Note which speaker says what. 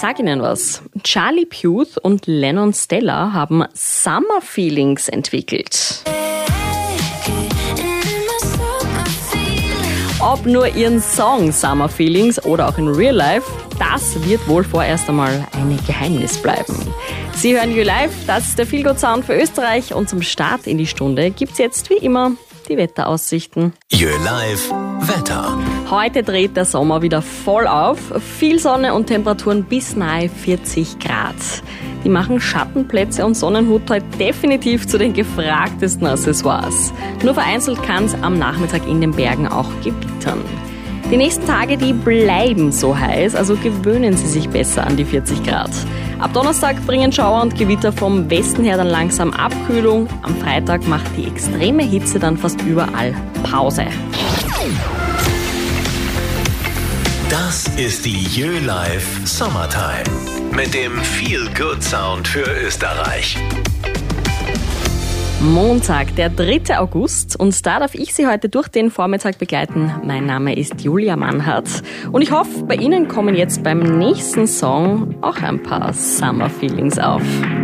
Speaker 1: sag Ihnen was. Charlie Puth und Lennon Stella haben Summer Feelings entwickelt. Ob nur ihren Song Summer Feelings oder auch in Real Life, das wird wohl vorerst einmal ein Geheimnis bleiben. Sie hören You Live, das ist der Feelgood Sound für Österreich und zum Start in die Stunde gibt's jetzt wie immer die Wetteraussichten.
Speaker 2: You Live Wetter.
Speaker 1: Heute dreht der Sommer wieder voll auf. Viel Sonne und Temperaturen bis nahe 40 Grad. Die machen Schattenplätze und Sonnenhut heute definitiv zu den gefragtesten Accessoires. Nur vereinzelt kann es am Nachmittag in den Bergen auch gewittern. Die nächsten Tage, die bleiben so heiß, also gewöhnen Sie sich besser an die 40 Grad. Ab Donnerstag bringen Schauer und Gewitter vom Westen her dann langsam Abkühlung. Am Freitag macht die extreme Hitze dann fast überall Pause.
Speaker 2: Das ist die You Live Summertime mit dem Feelgood Sound für Österreich.
Speaker 1: Montag, der 3. August und da darf ich Sie heute durch den Vormittag begleiten. Mein Name ist Julia Mannhardt und ich hoffe, bei Ihnen kommen jetzt beim nächsten Song auch ein paar Summer Feelings auf.